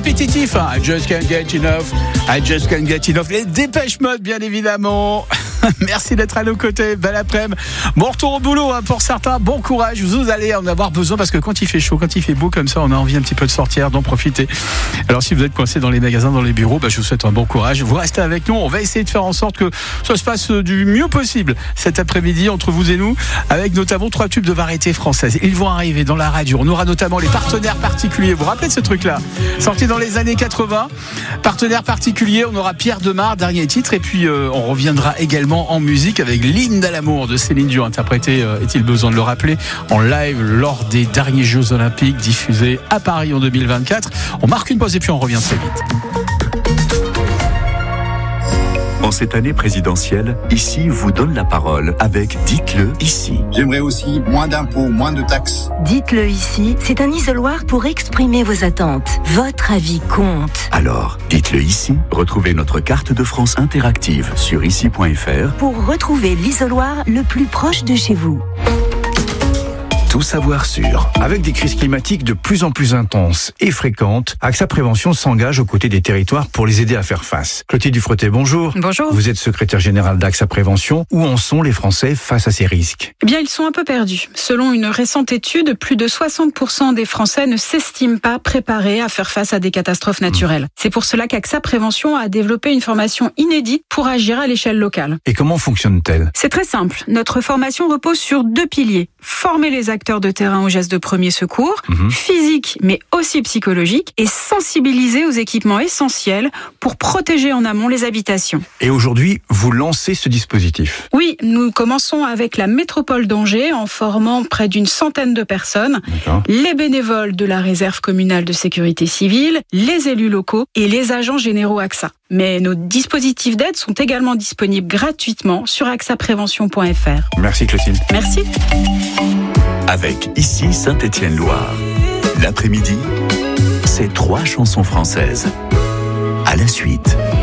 répétitif. Hein. I just can't get enough. I just can't get enough. Les Dépêche Mode, bien évidemment. Merci d'être à nos côtés. Belle après-midi. Bon retour au boulot hein, pour certains. Bon courage. Vous allez en avoir besoin parce que quand il fait chaud, quand il fait beau comme ça, on a envie un petit peu de sortir, d'en profiter. Alors si vous êtes coincé dans les magasins, dans les bureaux, je vous souhaite un bon courage. Vous restez avec nous. On va essayer de faire en sorte que ça se passe du mieux possible cet après-midi entre vous et nous, avec notamment 3 tubes de variété française. Ils vont arriver dans la radio. On aura notamment les partenaires particuliers. Vous vous rappelez de ce truc-là? Sorti dans les années 80. Partenaires particuliers. On aura Pierre Demar, dernier titre. Et puis on reviendra également en musique avec l'hymne à l'amour de Céline Dion, interprété, est-il besoin de le rappeler, en live lors des derniers Jeux Olympiques diffusés à Paris en 2024. On marque une pause et puis on revient très vite. En cette année présidentielle, Ici vous donne la parole avec Dites-le ici. J'aimerais aussi moins d'impôts, moins de taxes. Dites-le ici, c'est un isoloir pour exprimer vos attentes. Votre avis compte. Alors, dites-le ici. Retrouvez notre carte de France interactive sur ici.fr pour retrouver l'isoloir le plus proche de chez vous. Tout savoir sur. Avec des crises climatiques de plus en plus intenses et fréquentes, AXA Prévention s'engage aux côtés des territoires pour les aider à faire face. Clotilde Dufretet, bonjour. Bonjour. Vous êtes secrétaire générale d'AXA Prévention. Où en sont les Français face à ces risques? Eh bien, ils sont un peu perdus. Selon une récente étude, plus de 60% des Français ne s'estiment pas préparés à faire face à des catastrophes naturelles. C'est pour cela qu'AXA Prévention a développé une formation inédite pour agir à l'échelle locale. Et comment fonctionne-t-elle? C'est très simple. Notre formation repose sur 2 piliers. Former les acteurs de terrain aux gestes de premier secours, physique mais aussi psychologique, et sensibiliser aux équipements essentiels pour protéger en amont les habitations. Et aujourd'hui, vous lancez ce dispositif? Oui, nous commençons avec la métropole d'Angers en formant près d'une centaine de personnes, les bénévoles de la réserve communale de sécurité civile, les élus locaux et les agents généraux AXA. Mais nos dispositifs d'aide sont également disponibles gratuitement sur axaprévention.fr. Merci Clotilde. Merci. Avec Ici Saint-Étienne-Loire. L'après-midi, c'est 3 chansons françaises. À la suite.